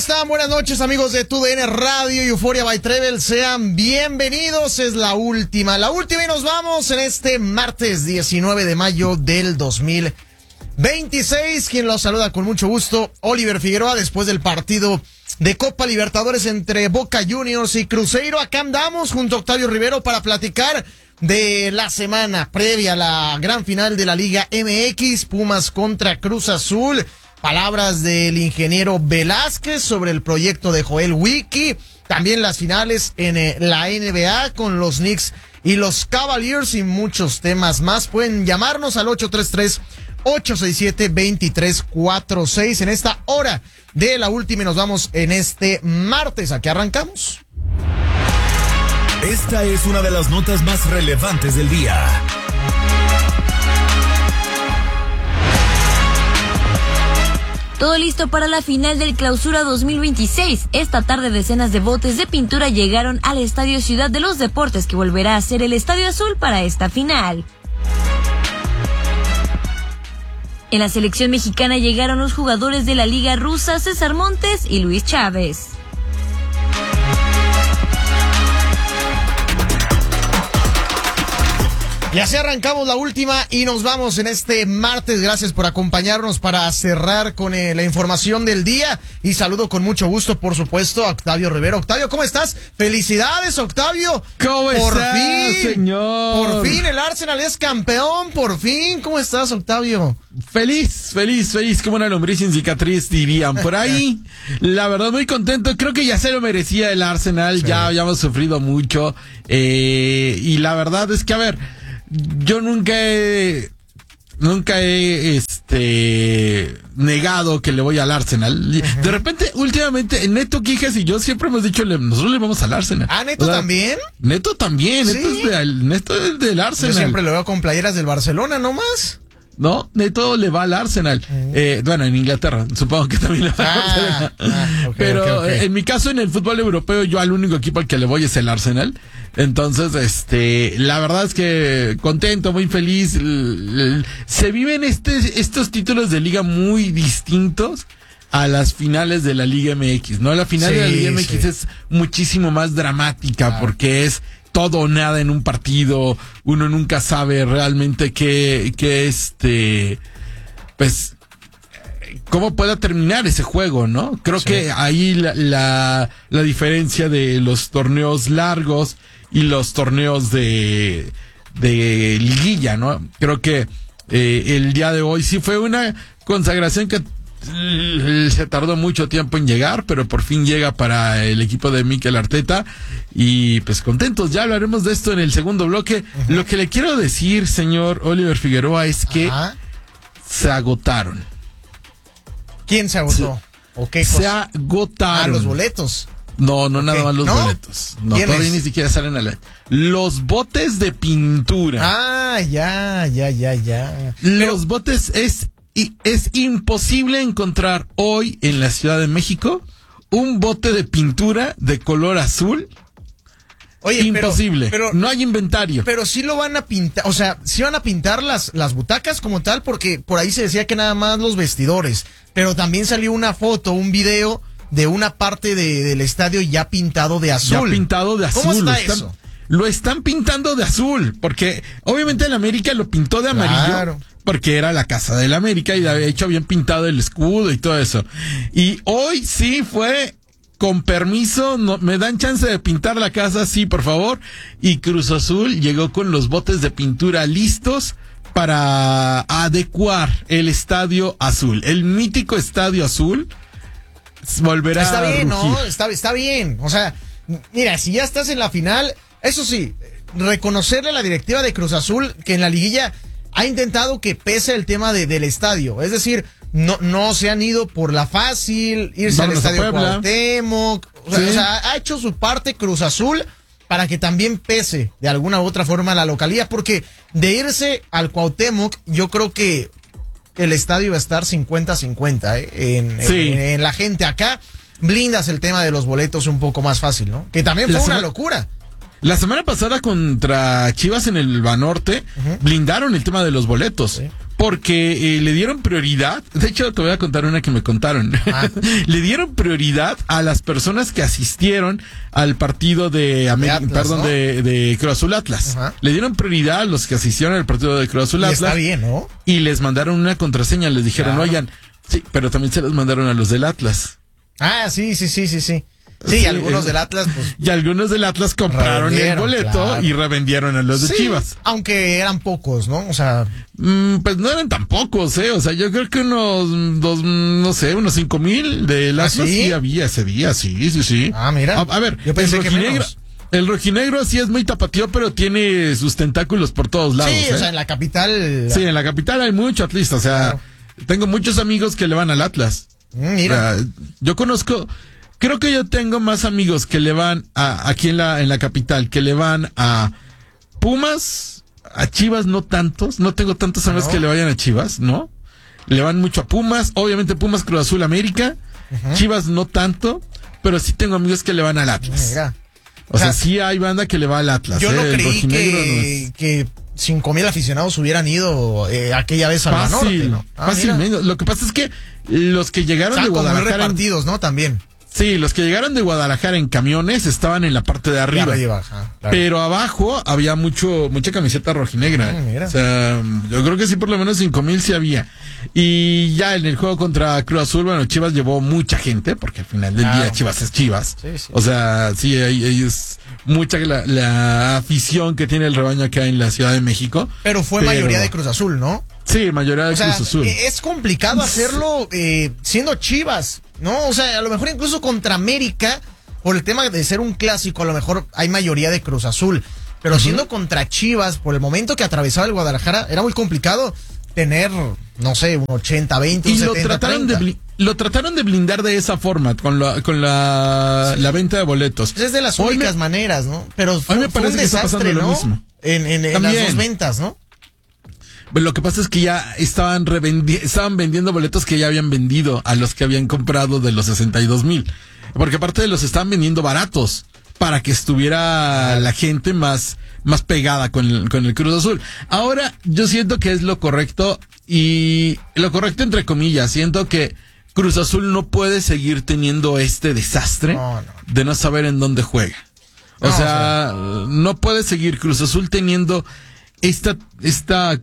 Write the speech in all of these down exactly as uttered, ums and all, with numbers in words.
están? Buenas noches, amigos de Tu D N Radio y Euphoria by Travel. Sean bienvenidos. Es la última, la última y nos vamos en este martes diecinueve de mayo del dos mil veintiséis. Quien los saluda con mucho gusto, Oliver Figueroa, después del partido de Copa Libertadores entre Boca Juniors y Cruzeiro. Acá andamos junto a Octavio Rivero para platicar de la semana previa a la gran final de la Liga M X, Pumas contra Cruz Azul. Palabras del ingeniero Velázquez sobre el proyecto de Joel Wiki. También las finales en eh, la N B A con los Knicks y los Cavaliers y muchos temas más. Pueden llamarnos al ocho tres tres, ocho seis siete, dos tres cuatro seis en esta hora de la última y nos vamos en este martes. Aquí arrancamos. Esta es una de las notas más relevantes del día. Todo listo para la final del Clausura dos mil veintiséis. Esta tarde decenas de botes de pintura llegaron al Estadio Ciudad de los Deportes, que volverá a ser el Estadio Azul para esta final. En la selección mexicana llegaron los jugadores de la Liga Rusa, César Montes y Luis Chávez. Y así arrancamos la última y nos vamos en este martes. Gracias por acompañarnos para cerrar con eh, la información del día. Y saludo con mucho gusto, por supuesto, a Octavio Rivero. Octavio, ¿cómo estás? ¡Felicidades, Octavio! ¿Cómo por estás, fin, señor? Por fin el Arsenal es campeón, por fin. ¿Cómo estás, Octavio? Feliz, feliz, feliz, como una lombriz sin cicatriz, dirían por ahí. La verdad, muy contento. Creo que ya se lo merecía el Arsenal. Sí. Ya habíamos sufrido mucho. Eh, y la verdad es que, a ver, yo nunca he, nunca he, este, negado que le voy al Arsenal. Uh-huh. De repente, últimamente, Neto Quijas y yo siempre hemos dicho, nosotros le vamos al Arsenal. ¿Ah, Neto o sea, también? Neto también, ¿sí? Neto es, de, Neto es del Arsenal. Yo siempre lo veo con playeras del Barcelona, ¿no más? No, Neto le va al Arsenal. Uh-huh. Eh, bueno, en Inglaterra, supongo que también le va ah, al Arsenal. Ah, okay, Pero okay, okay. en mi caso, en el fútbol europeo, yo al único equipo al que le voy es el Arsenal. Entonces, este, la verdad es que contento, muy feliz. Se viven este, estos títulos de liga muy distintos a las finales de la Liga M X, ¿no? La final sí, de la Liga M X sí. es muchísimo más dramática claro. porque es todo o nada en un partido. Uno nunca sabe realmente qué, qué este, pues, cómo pueda terminar ese juego, ¿no? Creo sí. que ahí la, la, la diferencia de los torneos largos y los torneos de, de liguilla, ¿no? Creo que eh, el día de hoy sí fue una consagración que eh, se tardó mucho tiempo en llegar, pero por fin llega para el equipo de Mikel Arteta y pues contentos. Ya hablaremos de esto en el segundo bloque. Uh-huh. Lo que le quiero decir, señor Oliver Figueroa, es que uh-huh. se agotaron. ¿Quién se agotó? Se, ¿O qué cosa? Se agotaron. Ah, los boletos. No, no, okay. nada más los ¿No? boletos. No, todavía ni siquiera salen a la... Los botes de pintura. Ah, ya, ya, ya, ya. Los Pero... botes es, es imposible encontrar hoy en la Ciudad de México un bote de pintura de color azul. Oye, imposible. Pero, pero no hay inventario. Pero sí lo van a pintar, o sea, sí van a pintar las, las butacas como tal, porque por ahí se decía que nada más los vestidores. Pero también salió una foto, un video de una parte de, del estadio ya pintado de azul. Ya pintado de azul. ¿Cómo está lo están, eso? Lo están pintando de azul, porque obviamente el América lo pintó de amarillo. Claro. Porque era la casa del América y de hecho habían pintado el escudo y todo eso. Y hoy sí fue... Con permiso, no, ¿me dan chance de pintar la casa? Sí, por favor. Y Cruz Azul llegó con los botes de pintura listos para adecuar el Estadio Azul. El mítico Estadio Azul volverá está bien, a rugir. ¿no? Está, está bien. O sea, mira, si ya estás en la final, eso sí, reconocerle a la directiva de Cruz Azul que en la liguilla ha intentado que pese el tema de, del estadio. Es decir, no, no se han ido por la fácil, irse Vámonos al estadio Cuauhtémoc. O sea, sí. o sea, ha hecho su parte Cruz Azul para que también pese de alguna u otra forma la localía, porque de irse al Cuauhtémoc, yo creo que el estadio va a estar cincuenta cincuenta, ¿eh? en, sí. en, en la gente acá. Blindas el tema de los boletos un poco más fácil, ¿no? Que también fue la una sema- locura. La semana pasada contra Chivas en el Banorte, uh-huh. blindaron el tema de los boletos. Sí. Porque eh, le dieron prioridad, de hecho te voy a contar una que me contaron, ah. le dieron prioridad a las personas que asistieron al partido de, América, de Atlas, perdón, ¿no? de, de Cruz Azul Atlas. Uh-huh. Le dieron prioridad a los que asistieron al partido de Cruz Azul Atlas. Y está bien, ¿no? Y les mandaron una contraseña, les dijeron, claro. oigan, sí, pero también se los mandaron a los del Atlas. Ah, sí, sí, sí, sí, sí. Sí, sí, algunos del Atlas, pues. Y algunos del Atlas compraron el boleto claro. y revendieron a los de sí, Chivas. Aunque eran pocos, ¿no? O sea. Mm, pues no eran tan pocos, ¿eh? O sea, yo creo que unos, dos, no sé, unos cinco mil del Atlas ¿Ah, sí? sí había ese día, sí, sí, sí. Ah, mira. A, a ver, yo pensé el que menos. El rojinegro sí es muy tapatío, pero tiene sus tentáculos por todos lados. Sí, ¿eh? o sea, en la capital. Sí, en la capital hay mucho atlista, o sea, claro. tengo muchos amigos que le van al Atlas. Mm, mira. O sea, yo conozco. Creo que yo tengo más amigos que le van a, aquí en la, en la capital, que le van a Pumas, a Chivas no tantos, no tengo tantos amigos ¿No? que le vayan a Chivas, ¿no? Le van mucho a Pumas, obviamente Pumas, Cruz Azul, América, uh-huh. Chivas no tanto, pero sí tengo amigos que le van al Atlas. Mira. O, o sea, sea, sí hay banda que le va al Atlas. Yo eh, no creí que, no que cinco mil aficionados hubieran ido eh, aquella vez al Banorte, ¿no? Ah, fácilmente. Lo que pasa es que los que llegaron Están de Guadalajara. Como muy repartidos, ¿no? También. Sí, los que llegaron de Guadalajara en camiones estaban en la parte de arriba. arriba ajá, claro. Pero abajo había mucho mucha camiseta rojinegra. Mm, o sea, yo creo que sí, por lo menos cinco mil sí había. Y ya en el juego contra Cruz Azul, bueno, Chivas llevó mucha gente, porque al final del claro. día Chivas es Chivas. Sí, sí. O sea, sí, ahí, ahí es mucha la, la afición que tiene el rebaño acá en la Ciudad de México. Pero fue pero... mayoría de Cruz Azul, ¿no? Sí, mayoría de o sea, Cruz Azul. Es complicado hacerlo eh, siendo Chivas, ¿no? O sea, a lo mejor incluso contra América, por el tema de ser un clásico, a lo mejor hay mayoría de Cruz Azul. Pero uh-huh. siendo contra Chivas, por el momento que atravesaba el Guadalajara, era muy complicado tener, no sé, un ochenta veinte, un y setenta lo trataron treinta. de lo trataron de blindar de esa forma con la con la, sí. la venta de boletos. Es de las hoy únicas me, maneras, ¿no? Pero fue, a mí me fue parece un que desastre, está pasando ¿no? lo mismo. En, en, en las dos ventas, ¿no? Lo que pasa es que ya estaban revendi- estaban vendiendo boletos que ya habían vendido a los que habían comprado de los sesenta y dos mil. Porque aparte de los estaban vendiendo baratos para que estuviera la gente más, más pegada con el, con el Cruz Azul. Ahora, yo siento que es lo correcto y lo correcto entre comillas. Siento que Cruz Azul no puede seguir teniendo este desastre no, no. de no saber en dónde juega. O no, sea, o sea, no puede seguir Cruz Azul teniendo esta, esta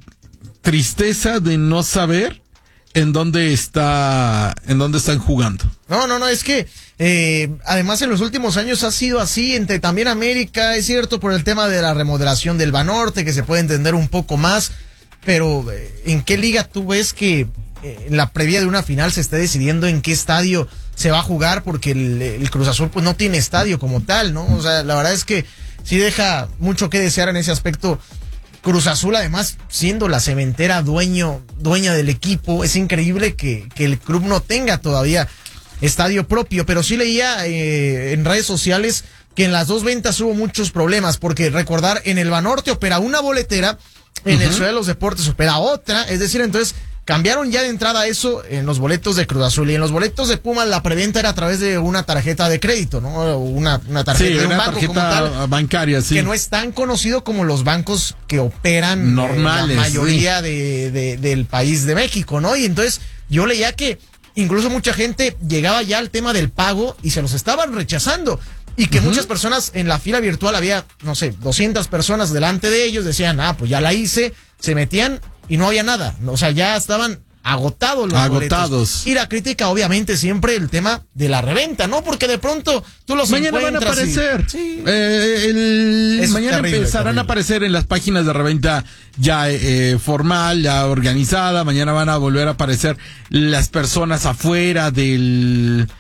tristeza de no saber en dónde está, en dónde están jugando. No, no, no, es que eh, además en los últimos años ha sido así entre también América, es cierto, por el tema de la remodelación del Banorte, que se puede entender un poco más, pero eh, ¿en qué liga tú ves que eh, en la previa de una final se esté decidiendo en qué estadio se va a jugar? Porque el, el Cruz Azul pues no tiene estadio como tal, ¿no? O sea, la verdad es que sí deja mucho que desear en ese aspecto. Cruz Azul, además, siendo la cementera dueño, dueña del equipo, es increíble que, que el club no tenga todavía estadio propio, pero sí leía eh, en redes sociales que en las dos ventas hubo muchos problemas, porque recordar, en el Banorte opera una boletera, en uh-huh. el Ciudad de los Deportes opera otra, es decir, entonces cambiaron ya de entrada eso en los boletos de Cruz Azul, y en los boletos de Pumas la preventa era a través de una tarjeta de crédito, ¿no? Una, una tarjeta sí, de un una banco tarjeta como tal, bancaria, sí. que no es tan conocido como los bancos que operan normales, eh, la mayoría sí. de, de, del país de México, ¿no? Y entonces yo leía que incluso mucha gente llegaba ya al tema del pago y se los estaban rechazando. Y que uh-huh. muchas personas en la fila virtual, había, no sé, doscientas personas delante de ellos, decían, ah, pues ya la hice, se metían y no había nada. O sea, ya estaban agotados los agotados. Boletos. Y la crítica, obviamente, siempre el tema de la reventa, ¿no? Porque de pronto tú los mañana van a aparecer. Y... Sí. Eh, el... Mañana terrible, empezarán terrible. a aparecer en las páginas de reventa ya eh, formal, ya organizada. Mañana van a volver a aparecer las personas afuera del...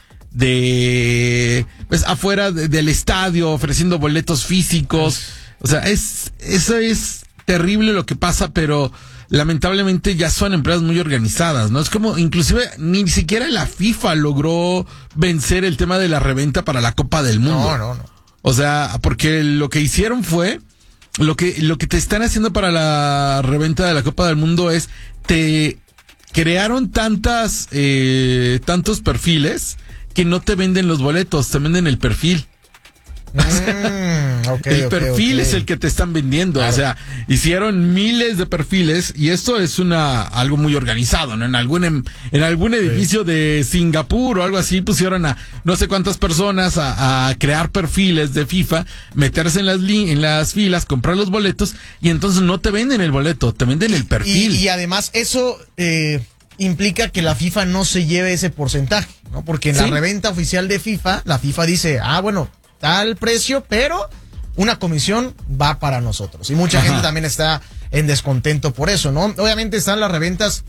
de pues afuera de, del estadio ofreciendo boletos físicos. O sea, es eso es terrible lo que pasa, pero lamentablemente ya son empresas muy organizadas, ¿no? Es como, inclusive, ni siquiera la FIFA logró vencer el tema de la reventa para la Copa del Mundo. No, no, no. O sea, porque lo que hicieron fue, lo que, lo que te están haciendo para la reventa de la Copa del Mundo es, te crearon tantas, eh, tantos perfiles que no te venden los boletos, te venden el perfil. Mm, okay, el okay, perfil okay. es el que te están vendiendo. Claro. O sea, hicieron miles de perfiles y esto es una algo muy organizado, ¿no? En algún en, en algún edificio sí. de Singapur o algo así pusieron a no sé cuántas personas a, a crear perfiles de FIFA, meterse en las li, en las filas, comprar los boletos y entonces no te venden el boleto, te venden el perfil. Y, y además eso eh, implica que la FIFA no se lleve ese porcentaje, ¿no? Porque en ¿Sí? la reventa oficial de FIFA, la FIFA dice, ah, bueno, tal precio, pero una comisión va para nosotros. Y mucha Ajá. gente también está en descontento por eso, ¿no? Obviamente están las reventas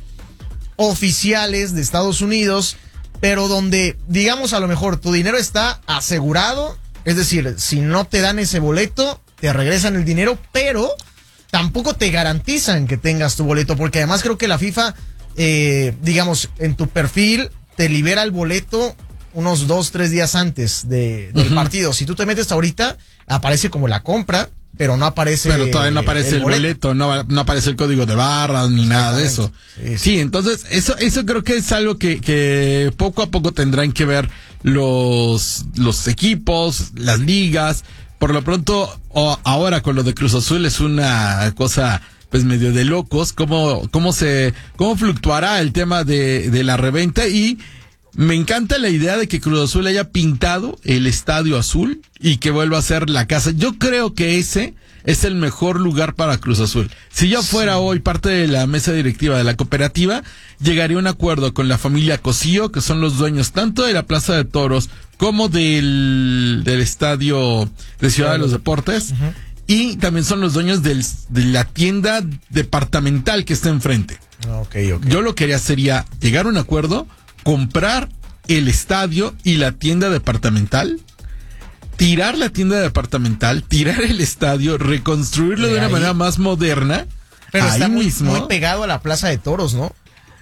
oficiales de Estados Unidos, pero donde, digamos, a lo mejor tu dinero está asegurado, es decir, si no te dan ese boleto, te regresan el dinero, pero tampoco te garantizan que tengas tu boleto, porque además creo que la FIFA, eh, digamos, en tu perfil te libera el boleto unos dos, tres días antes de, del uh-huh. partido. Si tú te metes ahorita, aparece como la compra, pero no aparece. Pero todavía no aparece el, el boleto, boleto no, no aparece el código de barras ni nada de eso. Sí, sí. sí, entonces eso, eso creo que es algo que, que poco a poco tendrán que ver los, los equipos, las ligas. Por lo pronto, o ahora con lo de Cruz Azul es una cosa pues medio de locos, cómo, cómo se, cómo fluctuará el tema de, de la reventa. Y me encanta la idea de que Cruz Azul haya pintado el estadio azul y que vuelva a ser la casa. Yo creo que ese es el mejor lugar para Cruz Azul. Si yo fuera sí. hoy parte de la mesa directiva de la cooperativa, llegaría a un acuerdo con la familia Cosío, que son los dueños tanto de la Plaza de Toros como del, del estadio de Ciudad de los Deportes. Uh-huh. Y también son los dueños del, de la tienda departamental que está enfrente. Okay, okay. Yo lo que haría sería llegar a un acuerdo, comprar el estadio y la tienda departamental, tirar la tienda departamental, tirar el estadio, reconstruirlo de, de una ahí. manera más moderna. Pero ahí está muy, mismo. muy pegado a la Plaza de Toros, ¿no?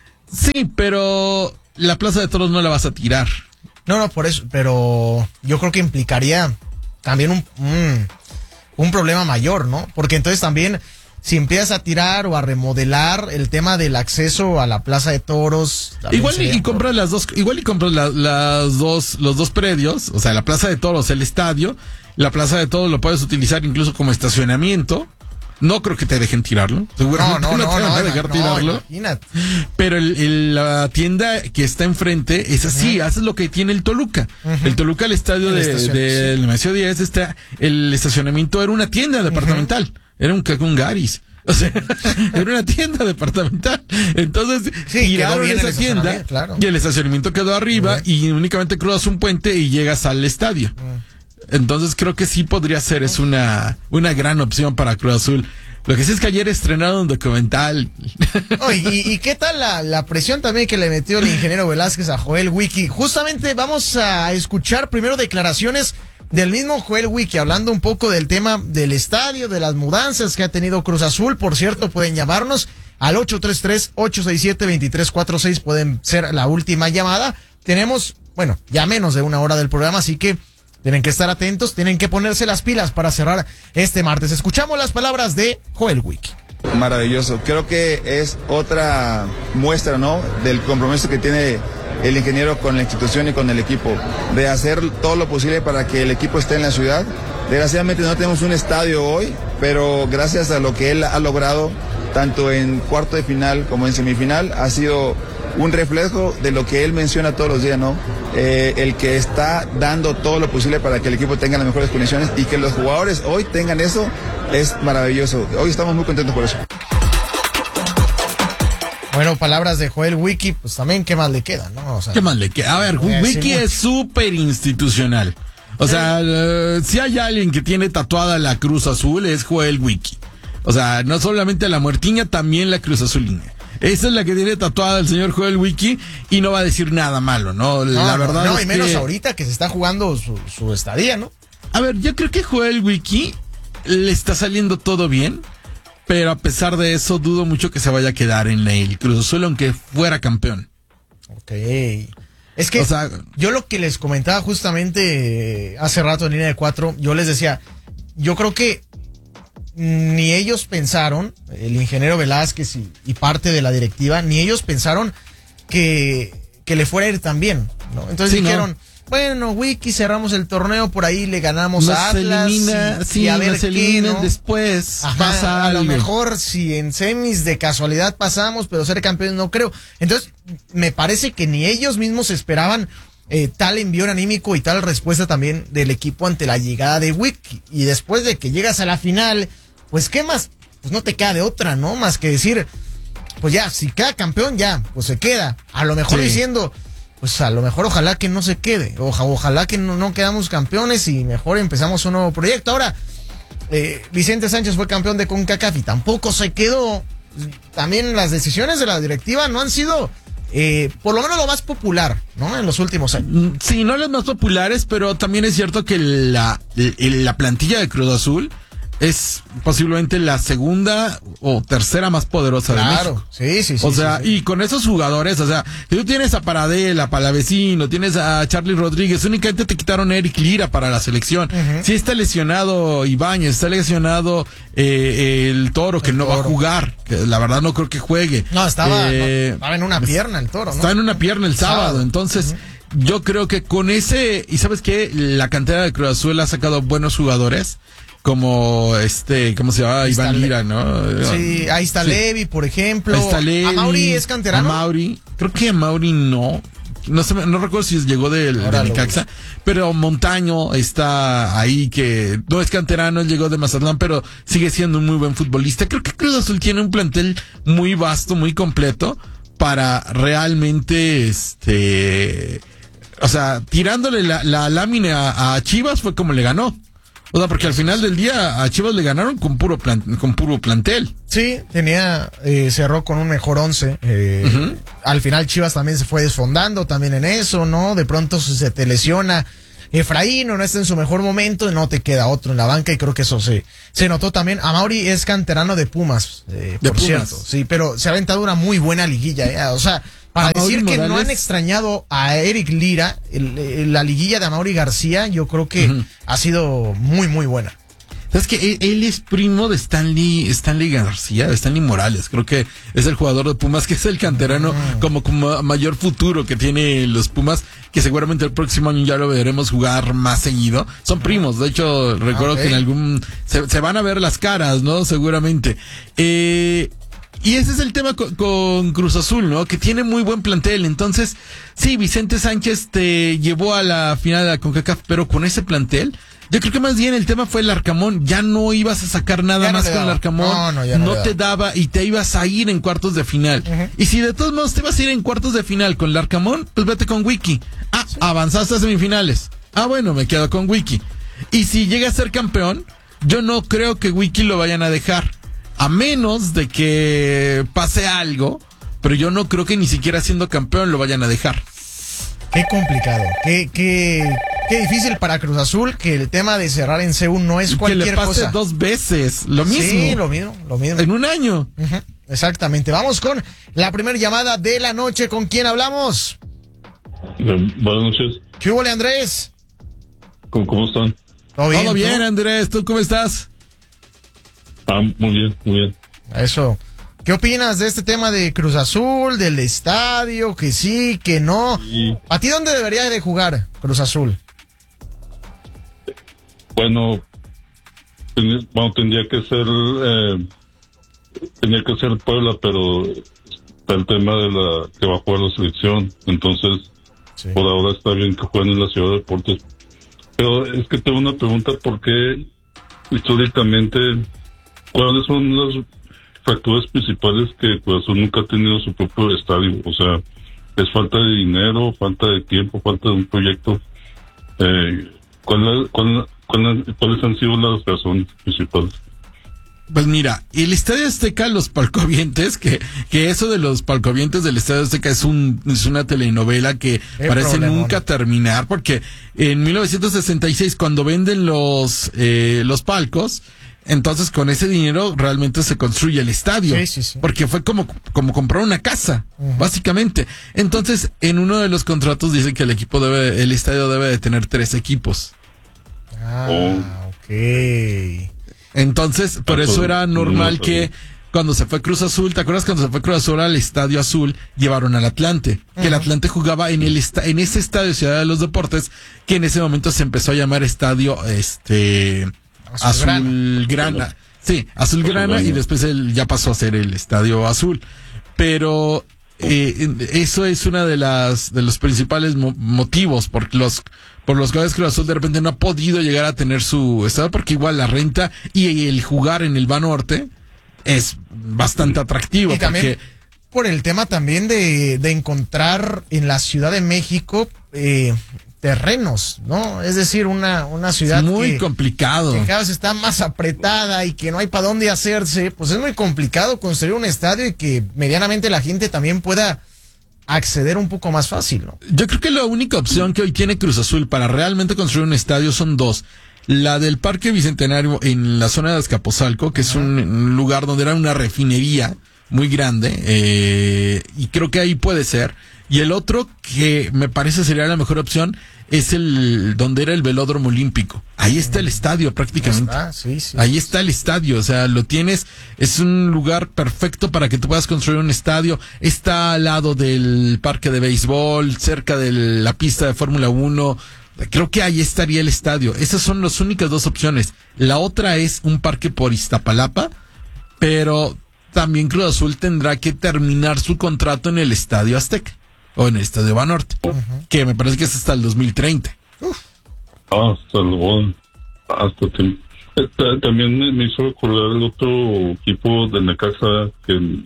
Sí, pero la Plaza de Toros no la vas a tirar. No, no, por eso, pero yo creo que implicaría también un, un, un problema mayor, ¿no? Porque entonces también, si empiezas a tirar o a remodelar el tema del acceso a la Plaza de Toros. Igual y, y compras las dos, igual y compras la, las dos, los dos predios, o sea, la Plaza de Toros, el estadio, la Plaza de Toros lo puedes utilizar incluso como estacionamiento. No creo que te dejen tirarlo. Seguramente no, no, no, no te van no, a dejar no, tirarlo. Imagínate. Pero el, el, la tienda que está enfrente es así, uh-huh. haces lo que tiene el Toluca. Uh-huh. El Toluca, el estadio el de, del Nemesio diez, está, el estacionamiento era una tienda departamental. Uh-huh. Era un, un Garis. O sea, era una tienda departamental. Entonces, sí, tiraron esa tienda claro. y el estacionamiento quedó arriba uh-huh. y únicamente cruzas un puente y llegas al estadio. Uh-huh. Entonces creo que sí podría ser, es una, una gran opción para Cruz Azul. Lo que sí es que ayer estrenaron un documental. Oh, y, ¿Y qué tal la, la presión también que le metió el ingeniero Velázquez a Joel Wiki? Justamente vamos a escuchar primero declaraciones del mismo Joel Wiki, hablando un poco del tema del estadio, de las mudanzas que ha tenido Cruz Azul. Por cierto, pueden llamarnos al ocho tres tres, ocho seis siete, dos tres cuatro seis, pueden ser la última llamada. Tenemos, bueno, ya menos de una hora del programa, así que tienen que estar atentos, tienen que ponerse las pilas para cerrar este martes. Escuchamos las palabras de Joel Wiki. Maravilloso, creo que es otra muestra, ¿no?, del compromiso que tiene el ingeniero con la institución y con el equipo, de hacer todo lo posible para que el equipo esté en la ciudad. Desgraciadamente no tenemos un estadio hoy, pero gracias a lo que él ha logrado, tanto en cuarto de final como en semifinal, ha sido un reflejo de lo que él menciona todos los días, ¿no? Eh, el que está dando todo lo posible para que el equipo tenga las mejores condiciones y que los jugadores hoy tengan eso, es maravilloso. Hoy estamos muy contentos por eso. Bueno, palabras de Joel Wiki, pues también, ¿qué más le queda, no? O sea, ¿qué más le queda? A ver, Wiki es súper institucional. O sí. sea, uh, si hay alguien que tiene tatuada la Cruz Azul, es Joel Wiki. O sea, no solamente la muertiña, también la Cruz Azulina. Esa es la que tiene tatuada el señor Joel Wiki y no va a decir nada malo, ¿no? no la verdad no, es y menos que... ahorita que se está jugando su, su estadía, ¿no? A ver, yo creo que Joel Wiki le está saliendo todo bien, pero a pesar de eso dudo mucho que se vaya a quedar en el Cruz Azul, aunque fuera campeón. Ok. Es que o sea, yo lo que les comentaba justamente hace rato en línea de cuatro, yo les decía, yo creo que ni ellos pensaron, el ingeniero Velázquez y, y parte de la directiva, ni ellos pensaron que, que le fuera a ir tan bien, ¿no? Entonces sí, dijeron, bueno, Wiki, cerramos el torneo, por ahí le ganamos nos a Atlas. Elimina, y, sí, y a ver nos qué, eliminan ¿no? después. Ajá, pasa a lo algo. mejor si en semis de casualidad pasamos, pero ser campeones no creo. Entonces, me parece que ni ellos mismos esperaban eh, tal envío anímico y tal respuesta también del equipo ante la llegada de Wiki. Y después de que llegas a la final, pues ¿qué más? Pues no te queda de otra, ¿no? Más que decir, pues ya, si queda campeón, ya, pues se queda. A lo mejor Sí. diciendo, pues a lo mejor ojalá que no se quede. Oja, ojalá que no, no quedamos campeones y mejor empezamos un nuevo proyecto. Ahora, eh, Vicente Sánchez fue campeón de CONCACAF y tampoco se quedó. También las decisiones de la directiva no han sido, eh, por lo menos lo más popular, ¿no? En los últimos años. Sí, no las más populares, pero también es cierto que la, la plantilla de Cruz Azul es posiblemente la segunda o tercera más poderosa de México. Claro, sí, sí, sí. O sea, sí, sí. y con esos jugadores, o sea, si tú tienes a Paradela, a Palavecino, tienes a Charlie Rodríguez, únicamente te quitaron a Eric Lira para la selección. Uh-huh. Sí está lesionado Ibáñez, está lesionado eh, el Toro, que El no Toro. va a jugar, que la verdad no creo que juegue. No, estaba, Eh, no, estaba en una pierna el Toro, ¿no? Está en una pierna el sábado, Sábado. entonces yo creo que con ese, y sabes qué, la cantera de Cruz Azul ha sacado buenos jugadores, como este, ¿cómo se llama? Ahí está Iván Le- Lira, ¿no? Sí, ahí está Sí. Levi, por ejemplo. Ahí está Levi, ¿A Mauri es canterano? A Mauri, creo que a Mauri no. No sé, no recuerdo si llegó del, Ahora del lo Necaxa, busco. pero Montaño está ahí, que no es canterano, él llegó de Mazatlán, pero sigue siendo un muy buen futbolista. Creo que Cruz Azul tiene un plantel muy vasto, muy completo, para realmente, este, o sea, tirándole la, la lámina a, a Chivas fue como le ganó. O sea, porque al final del día a Chivas le ganaron con puro plan, con puro plantel. Sí, tenía, eh, cerró con un mejor once. Eh, Ujú. Al final Chivas también se fue desfondando también en eso, ¿no? De pronto se se te lesiona Efraín o no está en su mejor momento, no te queda otro en la banca y creo que eso se, se notó también. Amauri es canterano de Pumas, eh, De por Pumas. cierto. Sí, pero se ha aventado una muy buena liguilla, ¿eh? O sea, para Amaury decir que no Morales. han extrañado a Eric Lira, el- el- la liguilla de Amauri García, yo creo que Ujú. ha sido muy, muy buena. ¿Sabes que él, él es primo de Stanley, Stanley García, de Stanley Morales? Creo que es el jugador de Pumas, que es el canterano como, como mayor futuro que tiene los Pumas, que seguramente el próximo año ya lo veremos jugar más seguido. Son primos, de hecho, recuerdo ok. que en algún... Se, se van a ver las caras, ¿no? Seguramente. Eh... Y ese es el tema con, con Cruz Azul, ¿no? Que tiene muy buen plantel. Entonces, sí, Vicente Sánchez te llevó a la final de la CONCACAF, pero con ese plantel, yo creo que más bien el tema fue el Arcamón. Ya no ibas a sacar nada Ya no más le con el daba. Arcamón. No, no, ya no le te daba y te ibas a ir en cuartos de final. Ujú. Y si de todos modos te vas a ir en cuartos de final con el Arcamón, pues vete con Wiki. Ah, avanzaste a semifinales. Ah, bueno, me quedo con Wiki. Y si llega a ser campeón, yo no creo que Wiki lo vayan a dejar. A menos de que pase algo, pero yo no creo que ni siquiera siendo campeón lo vayan a dejar. Qué complicado, qué, qué, qué difícil para Cruz Azul, que el tema de cerrar en C U no es Que cualquier le pase cosa. dos veces, lo mismo. Sí, lo mismo, lo mismo. En un año. Ujú, exactamente. Vamos con la primera llamada de la noche. ¿Con quién hablamos? Eh, buenas noches. ¿Qué hubo, Andrés? ¿Cómo, cómo están? ¿Todo bien? Todo bien, ¿tú? Andrés. ¿Tú cómo estás? Ah, muy bien, muy bien. Eso. ¿Qué opinas de este tema de Cruz Azul, del estadio, que sí, que no? Y ¿A ti dónde debería de jugar Cruz Azul? bueno, ten- bueno tendría que ser, eh, tendría que ser Puebla, pero está el tema de la que va a jugar la selección, entonces Sí. por ahora está bien que jueguen en la Ciudad de Deportes. Pero es que tengo una pregunta, ¿por qué históricamente, cuáles son las factores principales que Cruz Azul nunca ha tenido su propio estadio? O sea, ¿es falta de dinero, falta de tiempo, falta de un proyecto? Eh, ¿cuál, cuál, cuál- ¿Cuáles han sido las razones principales? Pues mira, el Estadio Azteca, los palcovientes, que, que eso de los palcovientes del Estadio Azteca es un, es una telenovela que Qué parece problemón. nunca terminar, porque en mil novecientos sesenta y seis, cuando venden los, eh, los palcos, entonces con ese dinero realmente se construye el estadio. Sí, sí, sí. Porque fue como, como comprar una casa, básicamente. Entonces, en uno de los contratos dice que el equipo debe, el estadio debe de tener tres equipos. Ah, Oh. ok. Entonces, por Ah, eso pues, era no normal lo que sabía. cuando se fue Cruz Azul, ¿te acuerdas cuando se fue Cruz Azul al Estadio Azul? Llevaron al Atlante, que uh-huh. el Atlante jugaba en el esta, en ese estadio Ciudad de los Deportes, que en ese momento se empezó a llamar Estadio este Azul Grana. Sí, Azul Grana, y después él ya pasó a ser el Estadio Azul. Pero eh, eso es una de las de los principales mo- motivos por los por los cuales Cruz Azul de repente no ha podido llegar a tener su estadio, porque igual la renta y el jugar en el Banorte es bastante atractivo. Y también porque por el tema también de, de encontrar en la Ciudad de México eh, terrenos, ¿no? Es decir, una, una ciudad muy que, complicado. que cada vez está más apretada y que no hay para dónde hacerse, pues es muy complicado construir un estadio y que medianamente la gente también pueda acceder un poco más fácil, ¿no? Yo creo que la única opción que hoy tiene Cruz Azul para realmente construir un estadio son dos. La del Parque Bicentenario en la zona de Azcapotzalco, que es un, un lugar donde era una refinería muy grande, eh, y creo que ahí puede ser. Y el otro que me parece sería la mejor opción es el donde era el Velódromo Olímpico. Ahí está el estadio prácticamente. Está, sí, sí, ahí sí. está el estadio, o sea, lo tienes, es un lugar perfecto para que tú puedas construir un estadio. Está al lado del parque de béisbol, cerca de la pista de Fórmula uno. Creo que ahí estaría el estadio. Esas son las únicas dos opciones. La otra es un parque por Iztapalapa, pero también Cruz Azul tendrá que terminar su contrato en el Estadio Azteca o en el Estadio Banorte, uh-huh. que me parece que es hasta el dos mil treinta. Uf. Ah, hasta luego. Hasta tiempo. También me hizo recordar el otro equipo del Necaxa que,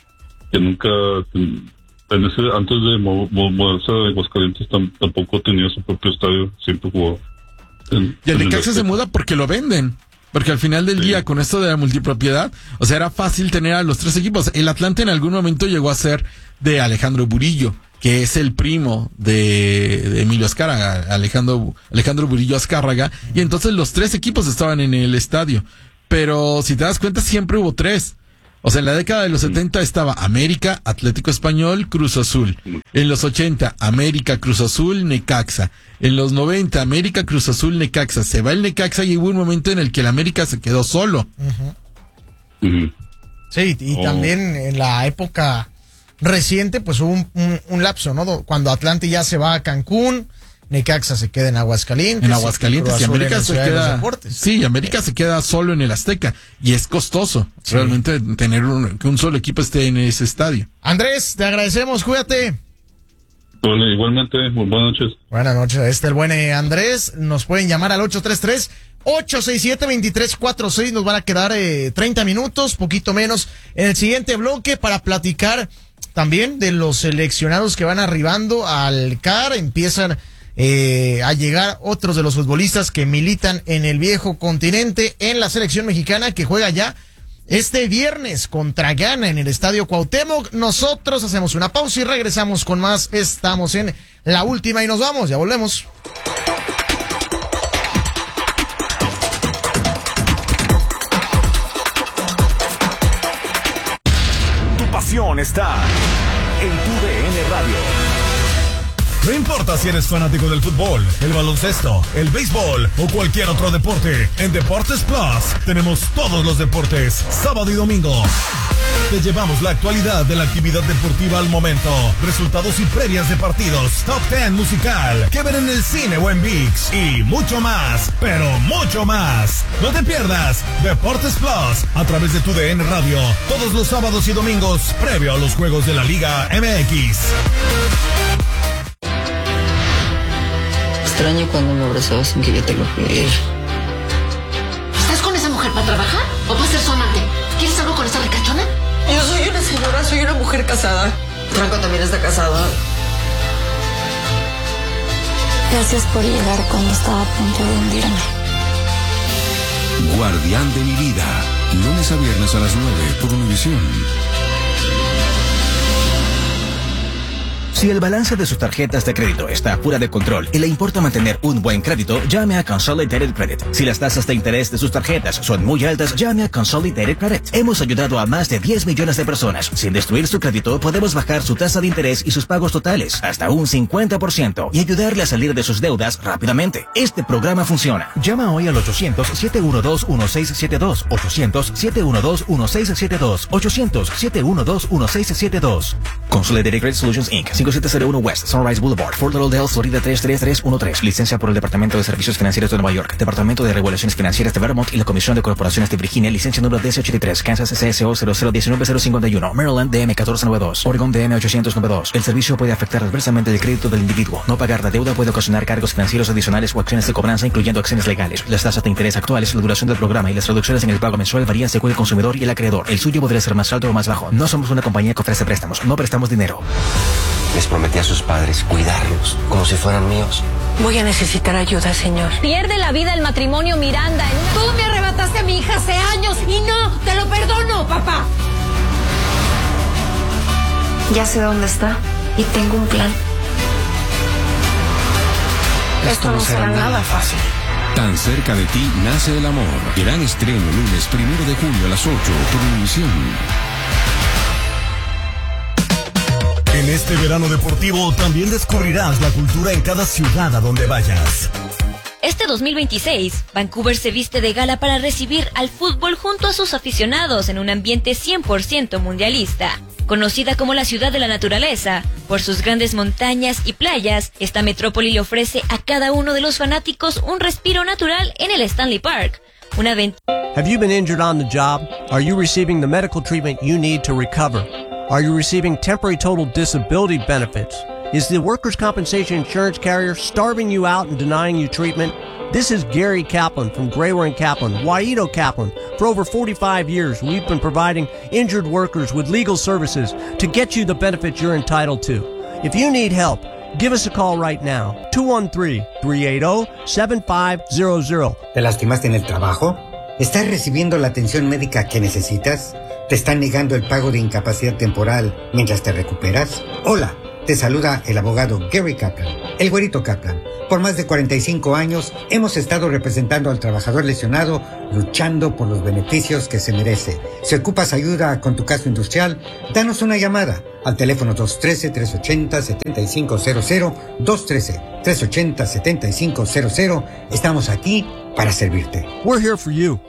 que nunca... Que, En ese, antes de mo- mo- mudarse a Aguascalientes tam- tampoco tenía su propio estadio, siempre jugó. En, y el en Necaxa el se muda porque lo venden. Porque al final del sí. día, con esto de la multipropiedad, o sea, era fácil tener a los tres equipos. El Atlante en algún momento llegó a ser de Alejandro Burillo, que es el primo de, de Emilio Azcárraga, Alejandro, Alejandro Burillo Azcárraga, y entonces los tres equipos estaban en el estadio. Pero si te das cuenta, siempre hubo tres. O sea, en la década de los setenta estaba América, Atlético Español, Cruz Azul. En los ochenta, América, Cruz Azul, Necaxa. En los noventa, América, Cruz Azul, Necaxa. Se va el Necaxa y hubo un momento en el que el América se quedó solo. Uh-huh. Uh-huh. Sí, y oh. también en la época reciente, pues hubo un, un, un lapso, ¿no? Cuando Atlante ya se va a Cancún, Necaxa se queda en Aguascalientes. En Aguascalientes y, y América se queda. Sí, América se queda solo en el Azteca. Y es costoso sí. realmente tener un, que un solo equipo esté en ese estadio. Andrés, te agradecemos, cuídate. Bueno, igualmente, muy buenas noches. Buenas noches, este es el buen Andrés. Nos pueden llamar al ocho tres tres, ocho seis siete, dos tres cuatro seis. Nos van a quedar eh, treinta minutos, poquito menos, en el siguiente bloque para platicar también de los seleccionados que van arribando al C A R. Empiezan Eh, a llegar otros de los futbolistas que militan en el viejo continente, en la selección mexicana que juega ya este viernes contra Ghana en el Estadio Cuauhtémoc. Nosotros hacemos una pausa y regresamos con más. Estamos en la última y nos vamos, ya volvemos. Tu pasión está en tu D N Radio. No importa si eres fanático del fútbol, el baloncesto, el béisbol o cualquier otro deporte, en Deportes Plus tenemos todos los deportes, sábado y domingo. Te llevamos la actualidad de la actividad deportiva al momento, resultados y previas de partidos, top ten musical, que ver en el cine o en ViX y mucho más, pero mucho más. No te pierdas Deportes Plus a través de tu D N Radio, todos los sábados y domingos, previo a los juegos de la Liga M X. Extraño cuando me abrazabas sin que yo te lo pidiera. ¿Estás con esa mujer para trabajar o para ser su amante? ¿Quieres algo con esa ricachona? Yo soy una señora, soy una mujer casada. Franco también está casado. Gracias por llegar cuando estaba a punto de hundirme. Guardián de mi vida. Lunes a viernes a las nueve por Univisión. Si el balance de sus tarjetas de crédito está fuera de control y le importa mantener un buen crédito, llame a Consolidated Credit. Si las tasas de interés de sus tarjetas son muy altas, llame a Consolidated Credit. Hemos ayudado a más de diez millones de personas. Sin destruir su crédito, podemos bajar su tasa de interés y sus pagos totales hasta un cincuenta por ciento y ayudarle a salir de sus deudas rápidamente. Este programa funciona. Llama hoy al ochocientos, siete uno dos, uno seis siete dos, ochocientos, siete uno dos, uno seis siete dos, ochocientos, siete uno dos, uno seis siete dos. Consolidated Credit Solutions incorporated. cinco siete cero uno West Sunrise Boulevard, Fort Lauderdale, Florida tres tres tres uno tres. Licencia por el Departamento de Servicios Financieros de Nueva York, Departamento de Regulaciones Financieras de Vermont y la Comisión de Corporaciones de Virginia. Licencia número D S ochenta y tres. Kansas C S O cero cero uno nueve cero cinco uno. Maryland D M catorce noventa y dos. Oregon D M ochocientos noventa y dos. El servicio puede afectar adversamente el crédito del individuo. No pagar la deuda puede ocasionar cargos financieros adicionales o acciones de cobranza, incluyendo acciones legales. Las tasas de interés actuales, la duración del programa y las reducciones en el pago mensual varían según el consumidor y el acreedor. El suyo podría ser más alto o más bajo. No somos una compañía que ofrece préstamos. No prestamos dinero. Les prometí a sus padres cuidarlos como si fueran míos. Voy a necesitar ayuda, señor. Pierde la vida el matrimonio Miranda. En una... Tú me arrebataste a mi hija hace años y no, te lo perdono, papá. Ya sé dónde está y tengo un plan. Esto, Esto no será nada fácil. Tan cerca de ti nace el amor. Gran estreno lunes primero de junio a las ocho por Univisión. En este verano deportivo también descubrirás la cultura en cada ciudad a donde vayas. Este dos mil veintiséis, Vancouver se viste de gala para recibir al fútbol junto a sus aficionados en un ambiente cien por ciento mundialista. Conocida como la ciudad de la naturaleza, por sus grandes montañas y playas, esta metrópoli le ofrece a cada uno de los fanáticos un respiro natural en el Stanley Park. Una aventura. Have you been injured on the job? Are you receiving the medical treatment you need to recover? Are you receiving temporary total disability benefits? Is the workers' compensation insurance carrier starving you out and denying you treatment? This is Gary Kaplan from Grawer and Kaplan, Waito Kaplan. For over forty-five years, we've been providing injured workers with legal services to get you the benefits you're entitled to. If you need help, give us a call right now. two one three, three eight zero, seven five zero zero. ¿Te lastimaste en el trabajo? ¿Estás recibiendo la atención médica que necesitas? ¿Te están negando el pago de incapacidad temporal mientras te recuperas? Hola, te saluda el abogado Gary Kaplan, el güerito Kaplan. Por más de cuarenta y cinco años hemos estado representando al trabajador lesionado, luchando por los beneficios que se merece. Si ocupas ayuda con tu caso industrial, danos una llamada al teléfono dos uno tres, tres ocho cero, siete cinco cero cero, dos uno tres, tres ocho cero, siete cinco cero cero. Estamos aquí para servirte. We're here for you.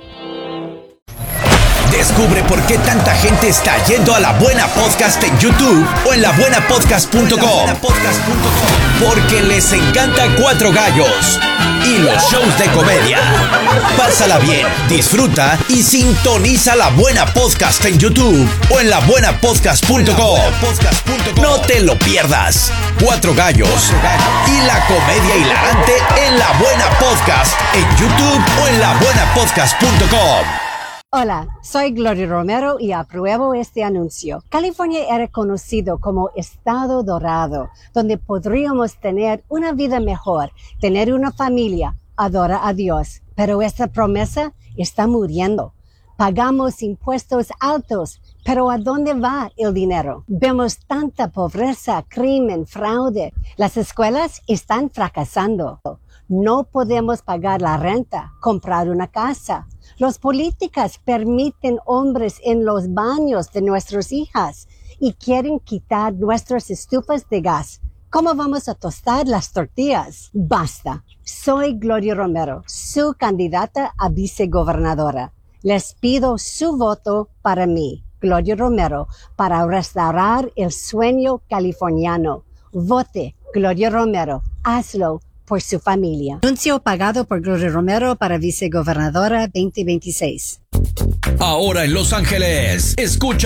Descubre por qué tanta gente está yendo a La Buena Podcast en YouTube o en la buena podcast punto com. Porque les encanta Cuatro Gallos y los shows de comedia. Pásala bien, disfruta y sintoniza La Buena Podcast en YouTube o en la buena podcast punto com. No te lo pierdas. Cuatro Gallos y la comedia hilarante en La Buena Podcast en YouTube o en la buena podcast punto com. Hola, soy Gloria Romero y apruebo este anuncio. California era conocido como Estado Dorado, donde podríamos tener una vida mejor, tener una familia, adorar a Dios. Pero esta promesa está muriendo. Pagamos impuestos altos, pero ¿a dónde va el dinero? Vemos tanta pobreza, crimen, fraude. Las escuelas están fracasando. No podemos pagar la renta, comprar una casa. Los políticos permiten hombres en los baños de nuestras hijas y quieren quitar nuestras estufas de gas. ¿Cómo vamos a tostar las tortillas? Basta. Soy Gloria Romero, su candidata a vicegobernadora. Les pido su voto para mí, Gloria Romero, para restaurar el sueño californiano. Vote, Gloria Romero. Hazlo por su familia. Anuncio pagado por Gloria Romero para vicegobernadora veinte veintiséis. Ahora en Los Ángeles, escucha